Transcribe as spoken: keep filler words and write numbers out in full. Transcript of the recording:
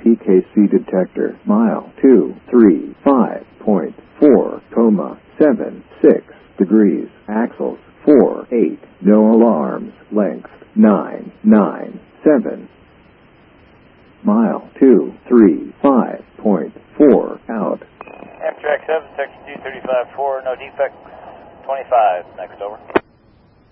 P K C detector. Mile two three five point four, comma seven six degrees. Axles four eight. No alarms. Length nine nine seven. Mile two three five point four out. Amtrak seven, section two thirty-five four, no defects, twenty-five, next over.